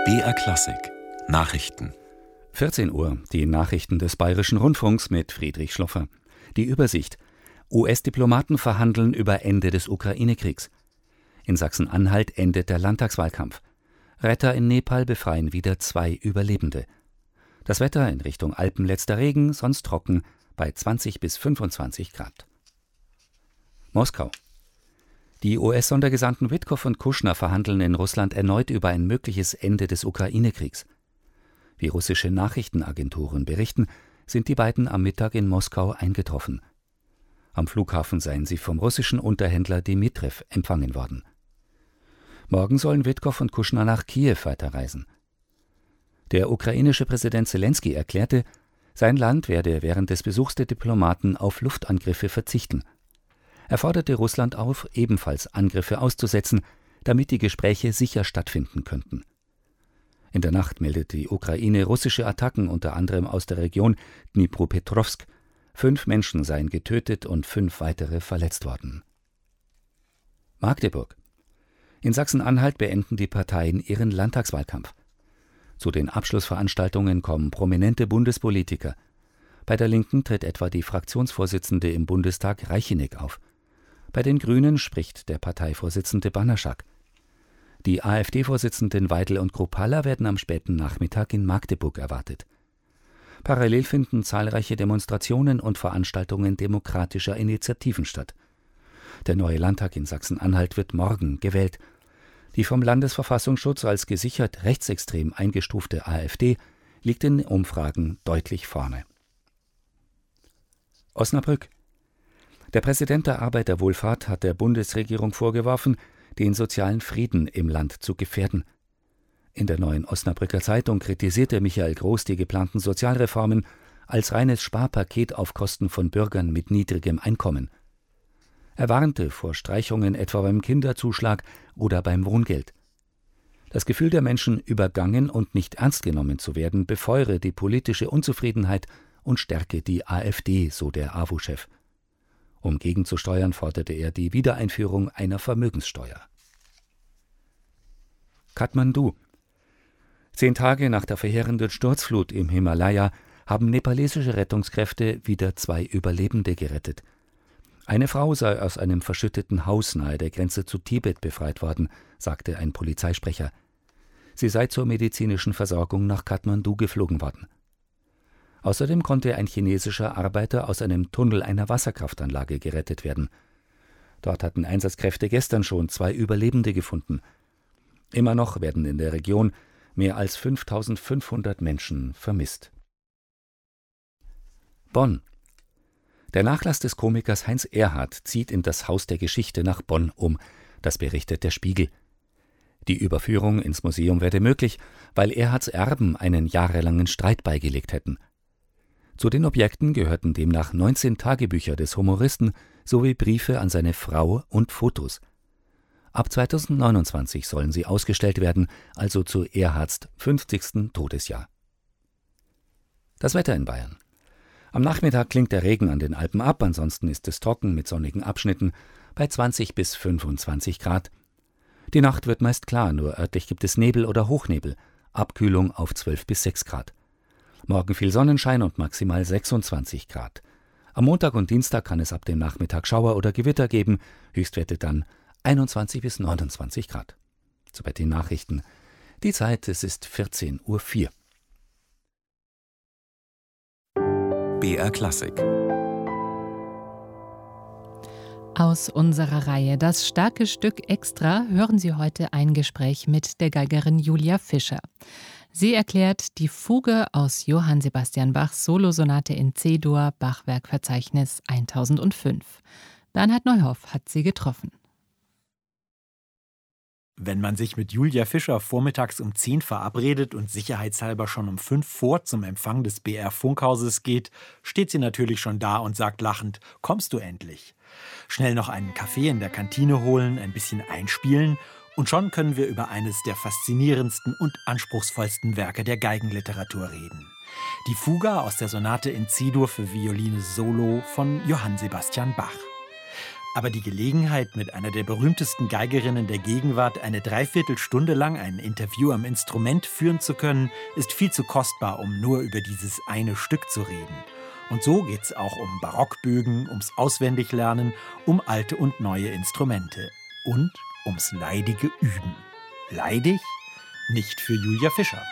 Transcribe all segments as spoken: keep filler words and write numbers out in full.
B R Klassik Nachrichten. vierzehn Uhr, die Nachrichten des Bayerischen Rundfunks mit Friedrich Schloffer. Die Übersicht: U S-Diplomaten verhandeln über Ende des Ukraine-Kriegs. In Sachsen-Anhalt endet der Landtagswahlkampf. Retter in Nepal befreien wieder zwei Überlebende. Das Wetter in Richtung Alpen: letzter Regen, sonst trocken, bei zwanzig bis fünfundzwanzig Grad. Moskau. Die U S-Sondergesandten Witkow und Kushner verhandeln in Russland erneut über ein mögliches Ende des Ukraine-Kriegs. Wie russische Nachrichtenagenturen berichten, sind die beiden am Mittag in Moskau eingetroffen. Am Flughafen seien sie vom russischen Unterhändler Dmitrijew empfangen worden. Morgen sollen Witkow und Kushner nach Kiew weiterreisen. Der ukrainische Präsident Selenskyj erklärte, sein Land werde während des Besuchs der Diplomaten auf Luftangriffe verzichten. Er forderte Russland auf, ebenfalls Angriffe auszusetzen, damit die Gespräche sicher stattfinden könnten. In der Nacht meldete die Ukraine russische Attacken unter anderem aus der Region Dnipropetrowsk. Fünf Menschen seien getötet und fünf weitere verletzt worden. Magdeburg. In Sachsen-Anhalt beenden die Parteien ihren Landtagswahlkampf. Zu den Abschlussveranstaltungen kommen prominente Bundespolitiker. Bei der Linken tritt etwa die Fraktionsvorsitzende im Bundestag Reicheneck auf. Bei den Grünen spricht der Parteivorsitzende Banaschak. Die AfD-Vorsitzenden Weidel und Kruppalla werden am späten Nachmittag in Magdeburg erwartet. Parallel finden zahlreiche Demonstrationen und Veranstaltungen demokratischer Initiativen statt. Der neue Landtag in Sachsen-Anhalt wird morgen gewählt. Die vom Landesverfassungsschutz als gesichert rechtsextrem eingestufte AfD liegt in Umfragen deutlich vorne. Osnabrück. Der Präsident der Arbeiterwohlfahrt hat der Bundesregierung vorgeworfen, den sozialen Frieden im Land zu gefährden. In der Neuen Osnabrücker Zeitung kritisierte Michael Groß die geplanten Sozialreformen als reines Sparpaket auf Kosten von Bürgern mit niedrigem Einkommen. Er warnte vor Streichungen etwa beim Kinderzuschlag oder beim Wohngeld. Das Gefühl der Menschen, übergangen und nicht ernst genommen zu werden, befeuere die politische Unzufriedenheit und stärke die AfD, so der A W O-Chef. Um gegenzusteuern, forderte er die Wiedereinführung einer Vermögenssteuer. Kathmandu. Zehn Tage nach der verheerenden Sturzflut im Himalaya haben nepalesische Rettungskräfte wieder zwei Überlebende gerettet. Eine Frau sei aus einem verschütteten Haus nahe der Grenze zu Tibet befreit worden, sagte ein Polizeisprecher. Sie sei zur medizinischen Versorgung nach Kathmandu geflogen worden. Außerdem konnte ein chinesischer Arbeiter aus einem Tunnel einer Wasserkraftanlage gerettet werden. Dort hatten Einsatzkräfte gestern schon zwei Überlebende gefunden. Immer noch werden in der Region mehr als fünftausendfünfhundert Menschen vermisst. Bonn. Der Nachlass des Komikers Heinz Erhardt zieht in das Haus der Geschichte nach Bonn um, das berichtet der Spiegel. Die Überführung ins Museum werde möglich, weil Erhardts Erben einen jahrelangen Streit beigelegt hätten. Zu den Objekten gehörten demnach neunzehn Tagebücher des Humoristen sowie Briefe an seine Frau und Fotos. Ab zweitausendneunundzwanzig sollen sie ausgestellt werden, also zu Erhardts fünfzigsten Todesjahr. Das Wetter in Bayern. Am Nachmittag klingt der Regen an den Alpen ab, ansonsten ist es trocken mit sonnigen Abschnitten bei zwanzig bis fünfundzwanzig Grad. Die Nacht wird meist klar, nur örtlich gibt es Nebel oder Hochnebel, Abkühlung auf zwölf bis sechs Grad. Morgen viel Sonnenschein und maximal sechsundzwanzig Grad. Am Montag und Dienstag kann es ab dem Nachmittag Schauer oder Gewitter geben, Höchstwerte dann einundzwanzig bis neunundzwanzig Grad. Soweit die Nachrichten. Die Zeit, es ist vierzehn Uhr vier. B R Klassik. Aus unserer Reihe Das starke Stück Extra hören Sie heute ein Gespräch mit der Geigerin Julia Fischer. Sie erklärt die Fuge aus Johann Sebastian Bachs Solosonate in C-Dur, Bachwerkverzeichnis eintausendfünf. Bernhard Neuhoff hat sie getroffen. Wenn man sich mit Julia Fischer vormittags um zehn verabredet und sicherheitshalber schon um fünf vor zum Empfang des B R-Funkhauses geht, steht sie natürlich schon da und sagt lachend: Kommst du endlich? Schnell noch einen Kaffee in der Kantine holen, ein bisschen einspielen und schon können wir über eines der faszinierendsten und anspruchsvollsten Werke der Geigenliteratur reden. Die Fuga aus der Sonate in C-Dur für Violine Solo von Johann Sebastian Bach. Aber die Gelegenheit, mit einer der berühmtesten Geigerinnen der Gegenwart eine Dreiviertelstunde lang ein Interview am Instrument führen zu können, ist viel zu kostbar, um nur über dieses eine Stück zu reden. Und so geht's auch um Barockbögen, ums Auswendiglernen, um alte und neue Instrumente und ums leidige Üben. Leidig? Nicht für Julia Fischer.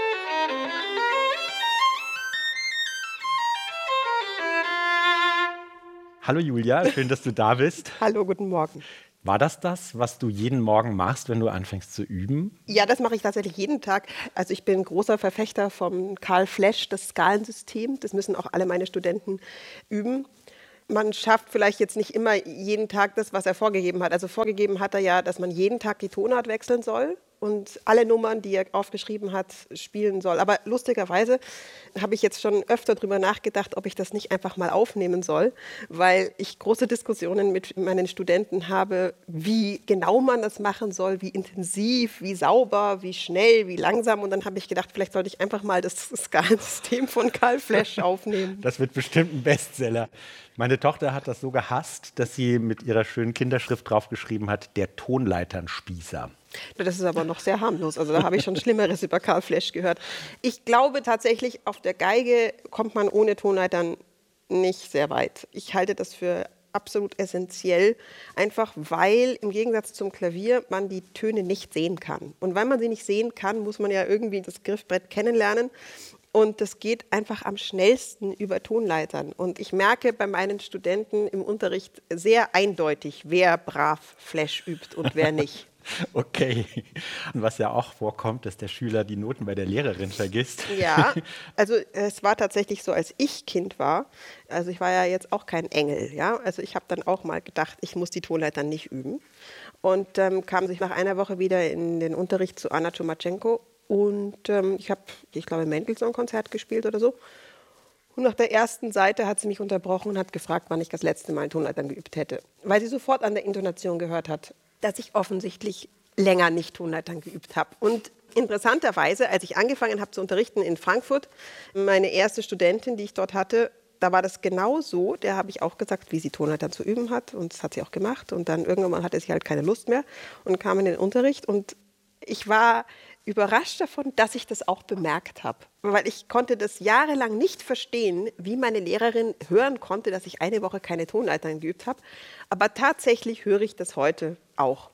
Hallo Julia, schön, dass du da bist. Hallo, guten Morgen. War das das, was du jeden Morgen machst, wenn du anfängst zu üben? Ja, das mache ich tatsächlich jeden Tag. Also ich bin großer Verfechter vom Carl Flesch, das Skalensystem. Das müssen auch alle meine Studenten üben. Man schafft vielleicht jetzt nicht immer jeden Tag das, was er vorgegeben hat. Also vorgegeben hat er ja, dass man jeden Tag die Tonart wechseln soll und alle Nummern, die er aufgeschrieben hat, spielen soll. Aber lustigerweise habe ich jetzt schon öfter darüber nachgedacht, ob ich das nicht einfach mal aufnehmen soll, weil ich große Diskussionen mit meinen Studenten habe, wie genau man das machen soll, wie intensiv, wie sauber, wie schnell, wie langsam. Und dann habe ich gedacht, vielleicht sollte ich einfach mal das Skalensystem von Carl Flesch aufnehmen. Das wird bestimmt ein Bestseller. Meine Tochter hat das so gehasst, dass sie mit ihrer schönen Kinderschrift draufgeschrieben hat, der Tonleiternspießer. Das ist aber noch sehr harmlos. Also da habe ich schon Schlimmeres über Carl Flesch gehört. Ich glaube tatsächlich, auf der Geige kommt man ohne Tonleitern nicht sehr weit. Ich halte das für absolut essentiell, einfach weil im Gegensatz zum Klavier man die Töne nicht sehen kann. Und weil man sie nicht sehen kann, muss man ja irgendwie das Griffbrett kennenlernen. Und das geht einfach am schnellsten über Tonleitern. Und ich merke bei meinen Studenten im Unterricht sehr eindeutig, wer brav Flash übt und wer nicht. Okay. Und was ja auch vorkommt, dass der Schüler die Noten bei der Lehrerin vergisst. Ja, also es war tatsächlich so, als ich Kind war, also ich war ja jetzt auch kein Engel, ja, also ich habe dann auch mal gedacht, ich muss die Tonleitern nicht üben. Und ähm, kam sich nach einer Woche wieder in den Unterricht zu Anna Tschumachenko. Und ähm, ich habe, ich glaube, ein Mendelssohn-Konzert gespielt oder so. Und nach der ersten Seite hat sie mich unterbrochen und hat gefragt, wann ich das letzte Mal in Tonleitern geübt hätte. Weil sie sofort an der Intonation gehört hat, dass ich offensichtlich länger nicht Tonleitern geübt habe. Und interessanterweise, als ich angefangen habe zu unterrichten in Frankfurt, meine erste Studentin, die ich dort hatte, da war das genau so. Der habe ich auch gesagt, wie sie Tonleitern zu üben hat. Und das hat sie auch gemacht. Und dann irgendwann hatte sie halt keine Lust mehr und kam in den Unterricht. Und ich war überrascht davon, dass ich das auch bemerkt habe. Weil ich konnte das jahrelang nicht verstehen, wie meine Lehrerin hören konnte, dass ich eine Woche keine Tonleitern geübt habe. Aber tatsächlich höre ich das heute auch.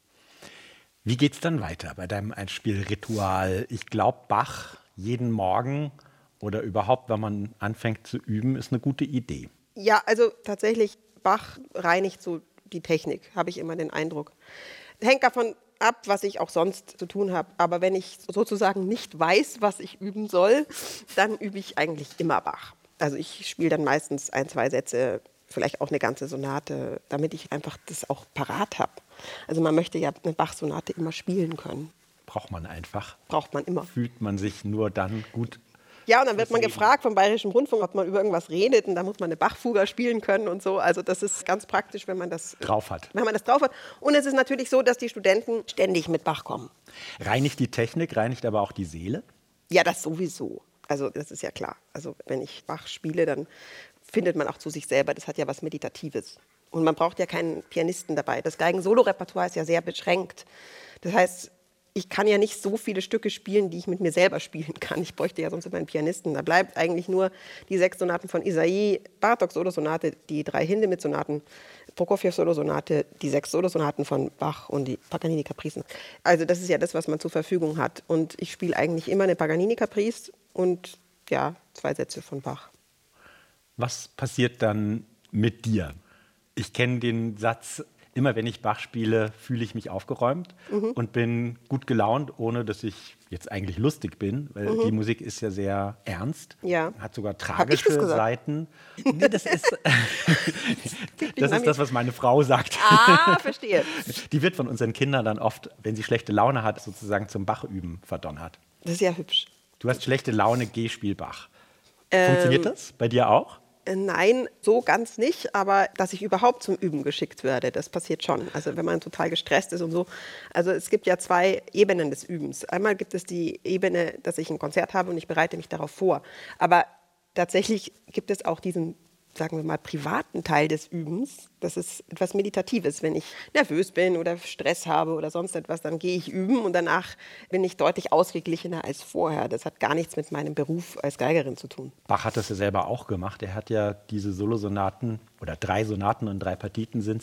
Wie geht es dann weiter bei deinem Einspielritual? Ich glaube, Bach jeden Morgen oder überhaupt, wenn man anfängt zu üben, ist eine gute Idee. Ja, also tatsächlich, Bach reinigt so die Technik, habe ich immer den Eindruck. Hängt davon ab, was ich auch sonst zu tun habe. Aber wenn ich sozusagen nicht weiß, was ich üben soll, dann übe ich eigentlich immer Bach. Also ich spiele dann meistens ein, zwei Sätze, vielleicht auch eine ganze Sonate, damit ich einfach das auch parat habe. Also man möchte ja eine Bach-Sonate immer spielen können. Braucht man einfach. Braucht man immer. Fühlt man sich nur dann gut. Ja, und dann wird man gefragt vom Bayerischen Rundfunk, ob man über irgendwas redet. Und da muss man eine Bach-Fuga spielen können und so. Also das ist ganz praktisch, wenn man das drauf hat. Wenn man das drauf hat. Und es ist natürlich so, dass die Studenten ständig mit Bach kommen. Reinigt die Technik, reinigt aber auch die Seele? Ja, das sowieso. Also das ist ja klar. Also wenn ich Bach spiele, dann findet man auch zu sich selber. Das hat ja was Meditatives. Und man braucht ja keinen Pianisten dabei. Das Geigen-Solo-Repertoire ist ja sehr beschränkt. Das heißt, ich kann ja nicht so viele Stücke spielen, die ich mit mir selber spielen kann. Ich bräuchte ja sonst immer einen Pianisten. Da bleibt eigentlich nur die sechs Sonaten von Isaïe, Bartók-Solosonate, die drei Hindemith-Sonaten, Prokofjew-Solosonate, die sechs Solosonaten von Bach und die Paganini-Capricen. Also das ist ja das, was man zur Verfügung hat. Und ich spiele eigentlich immer eine Paganini-Caprice und ja, zwei Sätze von Bach. Was passiert dann mit dir? Ich kenne den Satz, immer wenn ich Bach spiele, fühle ich mich aufgeräumt mhm. und bin gut gelaunt, ohne dass ich jetzt eigentlich lustig bin, weil mhm. die Musik ist ja sehr ernst, ja. hat sogar tragische Seiten. Nee, das ist, das ist das, was meine Frau sagt. Ah, verstehe. Die wird von unseren Kindern dann oft, wenn sie schlechte Laune hat, sozusagen zum Bachüben verdonnert. Das ist ja hübsch. Du hast schlechte Laune, geh, spiel Bach. Ähm, Funktioniert das bei dir auch? Nein, so ganz nicht, aber dass ich überhaupt zum Üben geschickt werde, das passiert schon. Also wenn man total gestresst ist und so. Also es gibt ja zwei Ebenen des Übens. Einmal gibt es die Ebene, dass ich ein Konzert habe und ich bereite mich darauf vor. Aber tatsächlich gibt es auch diesen sagen wir mal, privaten Teil des Übens. Das ist etwas Meditatives. Wenn ich nervös bin oder Stress habe oder sonst etwas, dann gehe ich üben und danach bin ich deutlich ausgeglichener als vorher. Das hat gar nichts mit meinem Beruf als Geigerin zu tun. Bach hat das ja selber auch gemacht. Er hat ja diese Solosonaten oder drei Sonaten und drei Partiten sind es,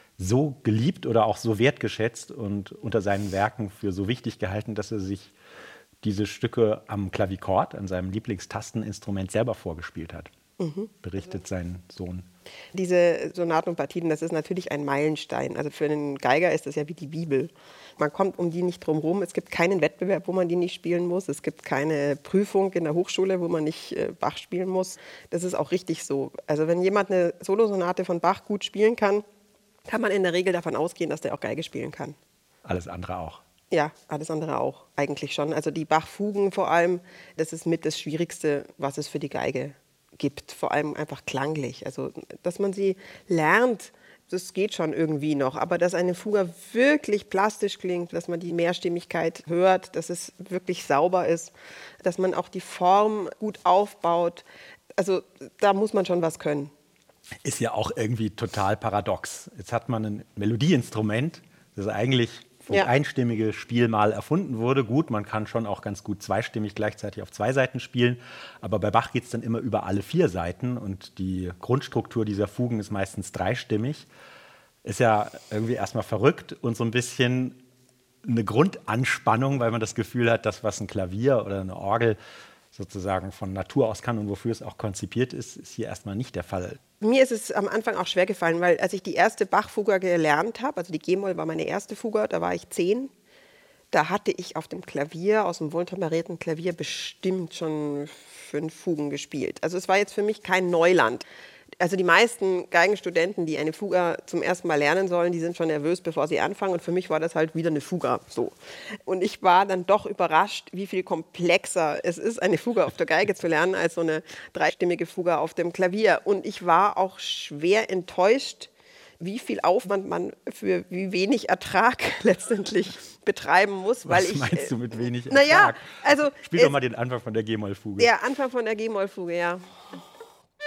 so geliebt oder auch so wertgeschätzt und unter seinen Werken für so wichtig gehalten, dass er sich diese Stücke am Klavichord, an seinem Lieblingstasteninstrument, selber vorgespielt hat. Mhm. Berichtet sein Sohn. Diese Sonaten und Partiten, das ist natürlich ein Meilenstein. Also für einen Geiger ist das ja wie die Bibel. Man kommt um die nicht drum rum. Es gibt keinen Wettbewerb, wo man die nicht spielen muss. Es gibt keine Prüfung in der Hochschule, wo man nicht äh, Bach spielen muss. Das ist auch richtig so. Also wenn jemand eine Solosonate von Bach gut spielen kann, kann man in der Regel davon ausgehen, dass der auch Geige spielen kann. Alles andere auch. Ja, alles andere auch, eigentlich schon. Also die Bach-Fugen vor allem, das ist mit das Schwierigste, was es für die Geige gibt. Vor allem einfach klanglich. Also, dass man sie lernt, das geht schon irgendwie noch. Aber dass eine Fuga wirklich plastisch klingt, dass man die Mehrstimmigkeit hört, dass es wirklich sauber ist, dass man auch die Form gut aufbaut. Also da muss man schon was können. Ist ja auch irgendwie total paradox. Jetzt hat man ein Melodieinstrument, das eigentlich für ja. einstimmige Spiel mal erfunden wurde. Gut, man kann schon auch ganz gut zweistimmig gleichzeitig auf zwei Seiten spielen, aber bei Bach geht es dann immer über alle vier Seiten und die Grundstruktur dieser Fugen ist meistens dreistimmig. Ist ja irgendwie erstmal verrückt und so ein bisschen eine Grundanspannung, weil man das Gefühl hat, das, was ein Klavier oder eine Orgel sozusagen von Natur aus kann und wofür es auch konzipiert ist, ist hier erstmal nicht der Fall. Mir ist es am Anfang auch schwer gefallen, weil als ich die erste Bach-Fuga gelernt habe, also die G-Moll war meine erste Fuga, da war ich zehn, da hatte ich auf dem Klavier, aus dem wohltemperierten Klavier, bestimmt schon fünf Fugen gespielt. Also es war jetzt für mich kein Neuland. Also die meisten Geigenstudenten, die eine Fuga zum ersten Mal lernen sollen, die sind schon nervös, bevor sie anfangen. Und für mich war das halt wieder eine Fuga. So. Und ich war dann doch überrascht, wie viel komplexer es ist, eine Fuga auf der Geige zu lernen, als so eine dreistimmige Fuga auf dem Klavier. Und ich war auch schwer enttäuscht, wie viel Aufwand man für wie wenig Ertrag letztendlich betreiben muss. Weil Was ich, meinst du mit wenig Ertrag? Naja, also... Spiel doch mal den Anfang von der G-Moll-Fuge. Der Anfang von der G-Moll-Fuge, ja.